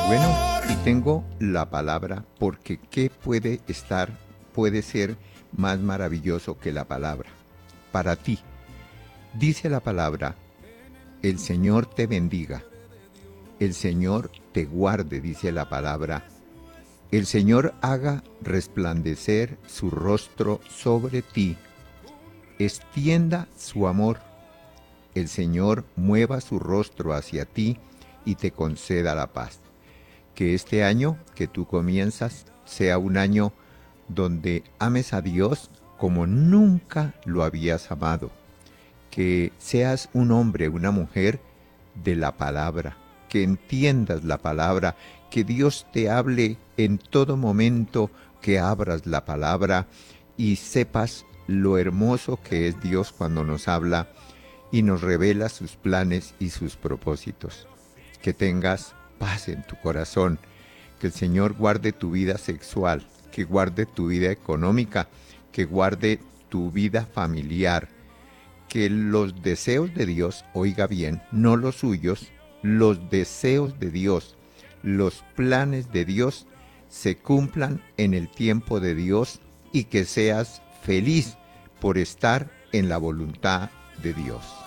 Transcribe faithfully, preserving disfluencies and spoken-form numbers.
Bueno, y tengo la palabra porque ¿qué puede estar, puede ser más maravilloso que la palabra? Para ti, dice la palabra, el Señor te bendiga, el Señor te guarde, dice la palabra, el Señor haga resplandecer su rostro sobre ti, extienda su amor, el Señor mueva su rostro hacia ti y te conceda la paz. Que este año que tú comienzas sea un año donde ames a Dios como nunca lo habías amado. Que seas un hombre, una mujer de la palabra, que entiendas la palabra, que Dios te hable en todo momento, que abras la palabra y sepas lo hermoso que es Dios cuando nos habla y nos revela sus planes y sus propósitos. Que tengas paz en tu corazón, que el Señor guarde tu vida sexual, que guarde tu vida económica, que guarde tu vida familiar, que los deseos de Dios, oiga bien, no los suyos, los deseos de Dios, los planes de Dios se cumplan en el tiempo de Dios y que seas feliz por estar en la voluntad de Dios.